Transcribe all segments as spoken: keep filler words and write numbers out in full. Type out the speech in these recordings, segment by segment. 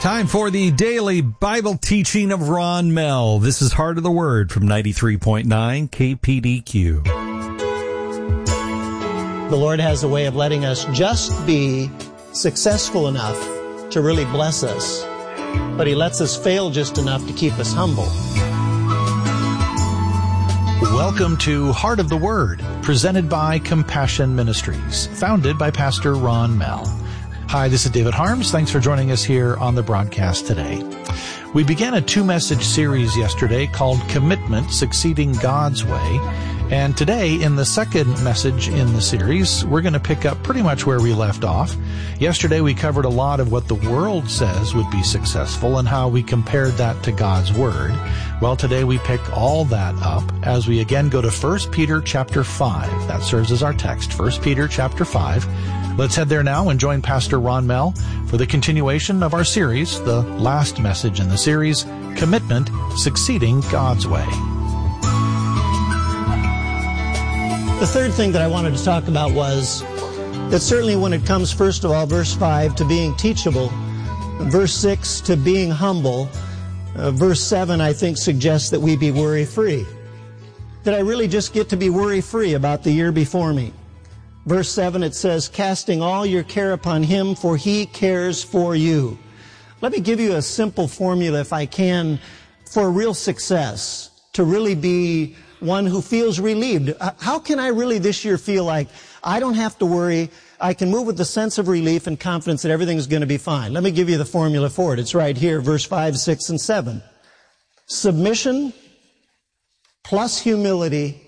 Time for the daily Bible teaching of Ron Mell. This is Heart of the Word from ninety-three point nine K P D Q. The Lord has a way of letting us just be successful enough to really bless us, but He lets us fail just enough to keep us humble. Welcome to Heart of the Word, presented by Compassion Ministries, founded by Pastor Ron Mell. Hi, this is David Harms. Thanks for joining us here on the broadcast today. We began a two-message series yesterday called Commitment, Succeeding God's Way. And today, in the second message in the series, we're going to pick up pretty much where we left off. Yesterday, we covered a lot of what the world says would be successful and how we compared that to God's Word. Well, today we pick all that up as we again go to First Peter chapter five. That serves as our text, First Peter chapter five. Let's head there now and join Pastor Ron Mell for the continuation of our series, the last message in the series, Commitment, Succeeding God's Way. The third thing that I wanted to talk about was that certainly when it comes, first of all, verse five, to being teachable, verse six, to being humble, uh, verse seven, I think, suggests that we be worry-free. That I really just get to be worry-free about the year before me. Verse seven, it says, casting all your care upon Him, for He cares for you. Let me give you a simple formula, if I can, for real success, to really be one who feels relieved. How can I really this year feel like I don't have to worry, I can move with a sense of relief and confidence that everything's going to be fine? Let me give you the formula for it. It's right here, verse five, six, and seven. Submission plus humility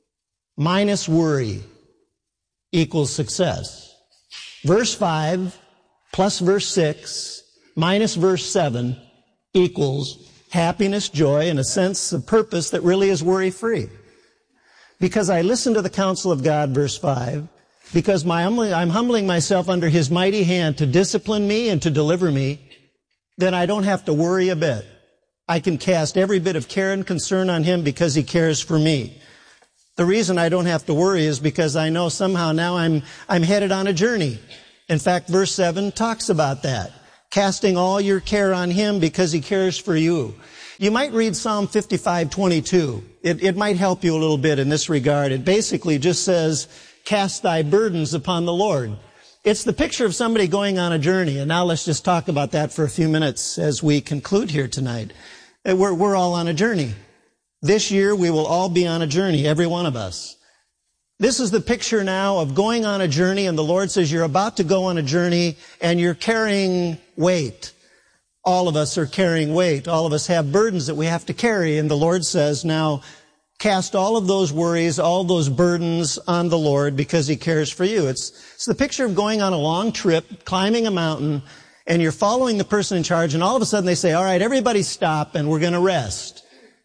minus worry equals success. Verse five plus verse six minus verse seven equals happiness, joy, and a sense of purpose that really is worry-free. Because I listen to the counsel of God, verse five, because my humbling, I'm humbling myself under His mighty hand to discipline me and to deliver me, then I don't have to worry a bit. I can cast every bit of care and concern on Him because He cares for me. The reason I don't have to worry is because I know somehow now I'm, I'm headed on a journey. In fact, verse seven talks about that. Casting all your care on Him because He cares for you. You might read Psalm fifty-five twenty-two. It, it might help you a little bit in this regard. It basically just says, cast thy burdens upon the Lord. It's the picture of somebody going on a journey. And now let's just talk about that for a few minutes as we conclude here tonight. We're, we're all on a journey. This year we will all be on a journey, every one of us. This is the picture now of going on a journey, and the Lord says you're about to go on a journey and you're carrying weight. All of us are carrying weight. All of us have burdens that we have to carry, and the Lord says now cast all of those worries, all those burdens on the Lord because He cares for you. It's, it's the picture of going on a long trip, climbing a mountain, and you're following the person in charge, and all of a sudden they say, all right, everybody stop and we're going to rest.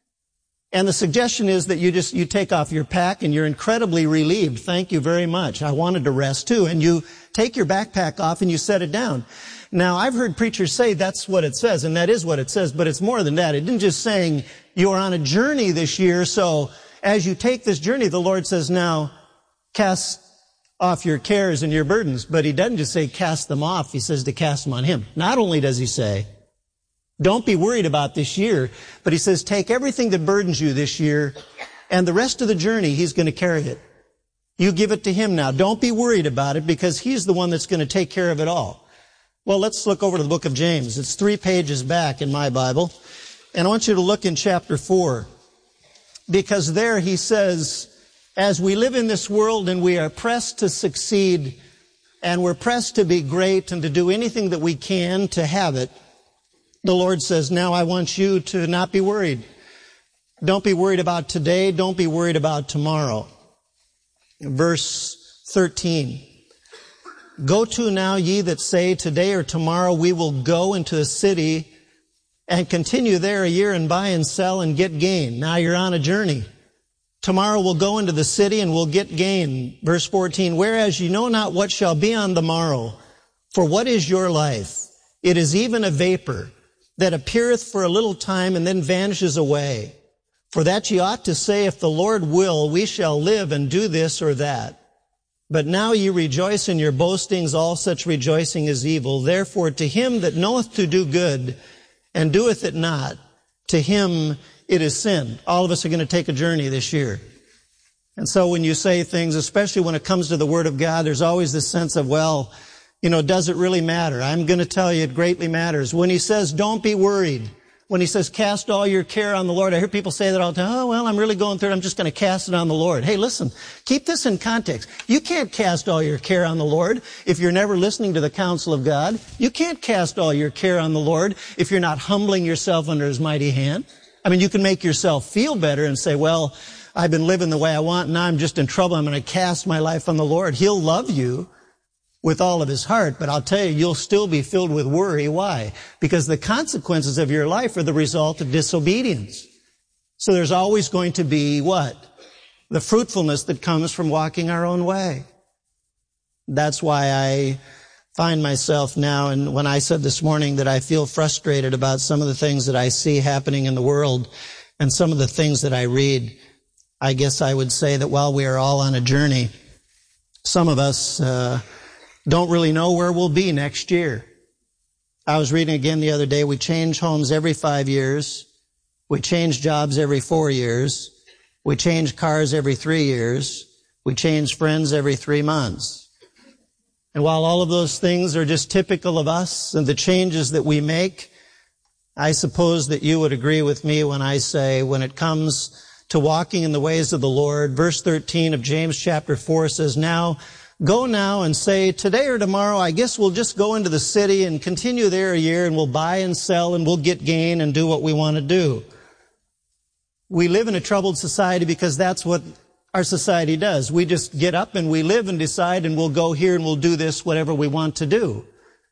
And the suggestion is that you just, you take off your pack and you're incredibly relieved. Thank you very much. I wanted to rest too. And you take your backpack off and you set it down. Now, I've heard preachers say that's what it says, and that is what it says, but it's more than that. It didn't just saying you're on a journey this year, so as you take this journey, the Lord says, now cast off your cares and your burdens. But He doesn't just say cast them off. He says to cast them on Him. Not only does He say, don't be worried about this year, but He says, take everything that burdens you this year, and the rest of the journey, He's going to carry it. You give it to Him now. Don't be worried about it because He's the one that's going to take care of it all. Well, let's look over to the book of James. It's three pages back in my Bible, and I want you to look in chapter four, because there he says, as we live in this world and we are pressed to succeed, and we're pressed to be great and to do anything that we can to have it, the Lord says, now I want you to not be worried. Don't be worried about today. Don't be worried about tomorrow. Verse thirteen. Go to now ye that say, today or tomorrow we will go into a city and continue there a year and buy and sell and get gain. Now you're on a journey. Tomorrow we'll go into the city and we'll get gain. Verse fourteen. Whereas ye know not what shall be on the morrow. For what is your life? It is even a vapor that appeareth for a little time and then vanishes away. For that ye ought to say, if the Lord will, we shall live and do this or that. But now ye rejoice in your boastings, all such rejoicing is evil. Therefore to him that knoweth to do good and doeth it not, to him it is sin. All of us are going to take a journey this year. And so when you say things, especially when it comes to the Word of God, there's always this sense of, well, you know, does it really matter? I'm going to tell you it greatly matters. When he says, don't be worried, when he says, cast all your care on the Lord, I hear people say that all the time, oh, well, I'm really going through it, I'm just going to cast it on the Lord. Hey, listen, keep this in context. You can't cast all your care on the Lord if you're never listening to the counsel of God. You can't cast all your care on the Lord if you're not humbling yourself under His mighty hand. I mean, you can make yourself feel better and say, well, I've been living the way I want, and now I'm just in trouble. I'm going to cast my life on the Lord. He'll love you with all of His heart, but I'll tell you, you'll still be filled with worry. Why? Because the consequences of your life are the result of disobedience. So there's always going to be what? The fruitfulness that comes from walking our own way. That's why I find myself now, and when I said this morning that I feel frustrated about some of the things that I see happening in the world and some of the things that I read, I guess I would say that while we are all on a journey, some of us uh, don't really know where we'll be next year. I was reading again the other day, we change homes every five years. We change jobs every four years. We change cars every three years. We change friends every three months. And while all of those things are just typical of us and the changes that we make, I suppose that you would agree with me when I say when it comes to walking in the ways of the Lord, verse thirteen of James chapter four says, now go now and say, today or tomorrow, I guess we'll just go into the city and continue there a year and we'll buy and sell and we'll get gain and do what we want to do. We live in a troubled society because that's what our society does. We just get up and we live and decide and we'll go here and we'll do this, whatever we want to do.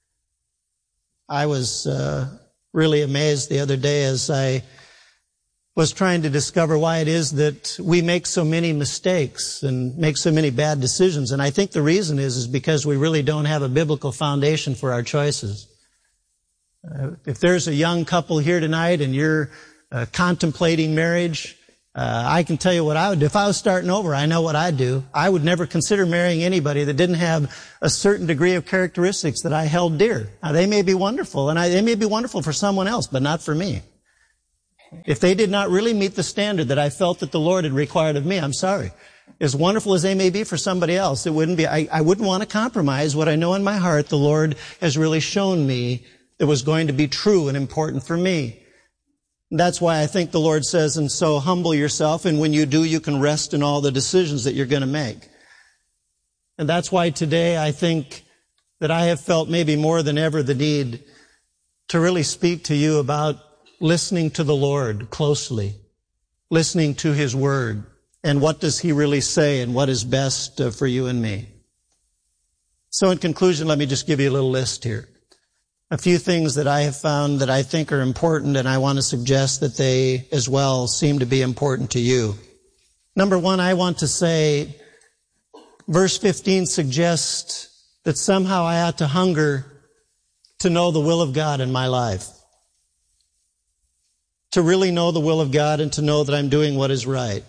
I was uh, really amazed the other day as I was trying to discover why it is that we make so many mistakes and make so many bad decisions. And I think the reason is, is because we really don't have a biblical foundation for our choices. Uh, if there's a young couple here tonight and you're uh, contemplating marriage, uh, I can tell you what I would do. If I was starting over, I know what I'd do. I would never consider marrying anybody that didn't have a certain degree of characteristics that I held dear. Now, they may be wonderful, and I, they may be wonderful for someone else, but not for me. If they did not really meet the standard that I felt that the Lord had required of me, I'm sorry. As wonderful as they may be for somebody else, it wouldn't be, I, I wouldn't want to compromise what I know in my heart the Lord has really shown me that was going to be true and important for me. That's why I think the Lord says, and so humble yourself, and when you do, you can rest in all the decisions that you're going to make. And that's why today I think that I have felt maybe more than ever the need to really speak to you about listening to the Lord closely, listening to His Word, and what does He really say and what is best uh, for you and me. So in conclusion, let me just give you a little list here. A few things that I have found that I think are important, and I want to suggest that they as well seem to be important to you. Number one, I want to say, verse fifteen suggests that somehow I ought to hunger to know the will of God in my life. To really know the will of God and to know that I'm doing what is right.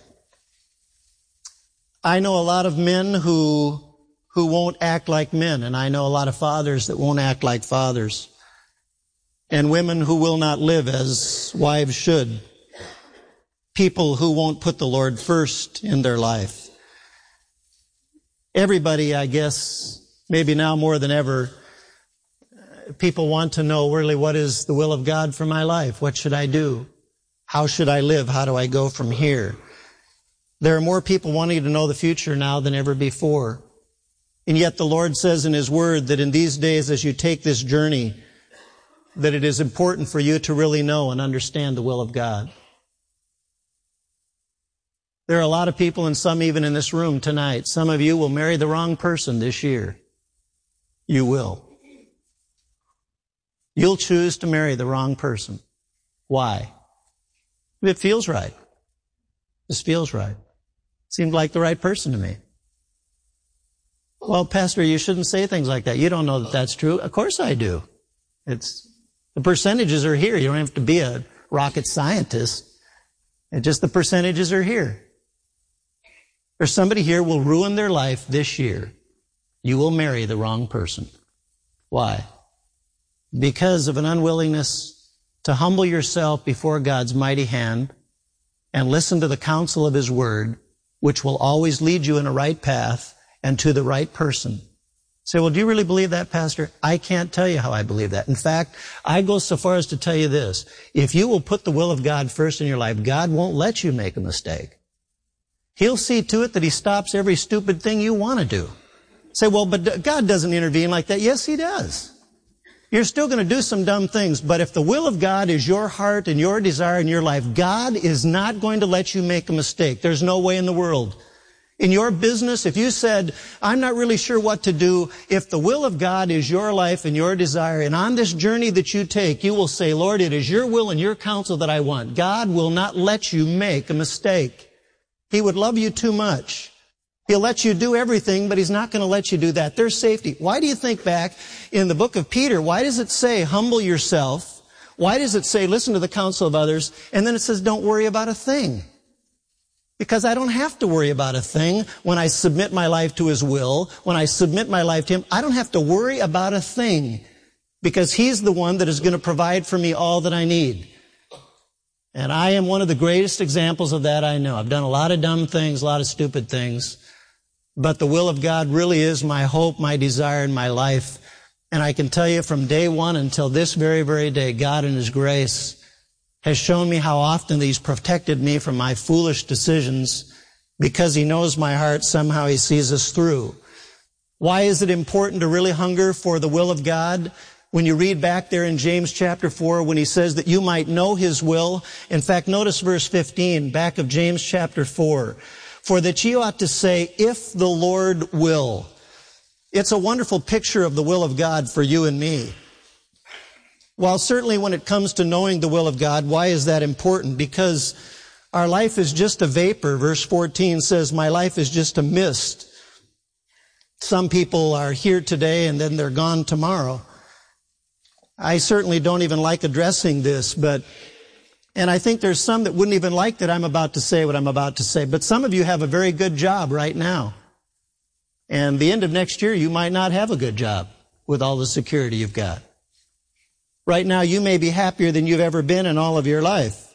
I know a lot of men who who won't act like men, and I know a lot of fathers that won't act like fathers, and women who will not live as wives should, people who won't put the Lord first in their life. Everybody, I guess, maybe now more than ever, people want to know really what is the will of God for my life. What should I do? How should I live? How do I go from here? There are more people wanting to know the future now than ever before. And yet the Lord says in His Word that in these days as you take this journey, that it is important for you to really know and understand the will of God. There are a lot of people, and some even in this room tonight, some of you will marry the wrong person this year. You will. You'll choose to marry the wrong person. Why? It feels right. This feels right. Seemed like the right person to me. Well, Pastor, you shouldn't say things like that. You don't know that that's true. Of course I do. It's, the percentages are here. You don't have to be a rocket scientist. It's just the percentages are here. There's somebody here will ruin their life this year you will marry the wrong person. Why? Because of an unwillingness to humble yourself before God's mighty hand and listen to the counsel of His Word, which will always lead you in a right path and to the right person. Say, well, do you really believe that, Pastor? I can't tell you how I believe that. In fact, I go so far as to tell you this. If you will put the will of God first in your life, God won't let you make a mistake. He'll see to it that He stops every stupid thing you want to do. Say, well, but God doesn't intervene like that. Yes, He does. You're still going to do some dumb things, but if the will of God is your heart and your desire in your life, God is not going to let you make a mistake. There's no way in the world. In your business, if you said, I'm not really sure what to do, if the will of God is your life and your desire, and on this journey that you take, you will say, Lord, it is your will and your counsel that I want. God will not let you make a mistake. He would love you too much. He'll let you do everything, but He's not going to let you do that. There's safety. Why do you think back in the book of Peter, why does it say, humble yourself? Why does it say, listen to the counsel of others? And then it says, don't worry about a thing. Because I don't have to worry about a thing when I submit my life to His will, when I submit my life to Him. I don't have to worry about a thing because He's the one that is going to provide for me all that I need. And I am one of the greatest examples of that I know. I've done a lot of dumb things, a lot of stupid things, but the will of God really is my hope, my desire, and my life. And I can tell you from day one until this very, very day, God in His grace has shown me how often He's protected me from my foolish decisions because He knows my heart. Somehow He sees us through. Why is it important to really hunger for the will of God? When you read back there in James chapter four, when he says that you might know His will. In fact, notice verse fifteen, back of James chapter four. For that ye ought to say, if the Lord will. It's a wonderful picture of the will of God for you and me. While certainly when it comes to knowing the will of God, why is that important? Because our life is just a vapor. Verse fourteen says, my life is just a mist. Some people are here today and then they're gone tomorrow. I certainly don't even like addressing this, but, and I think there's some that wouldn't even like that I'm about to say what I'm about to say, but some of you have a very good job right now. And the end of next year, you might not have a good job with all the security you've got. Right now, you may be happier than you've ever been in all of your life.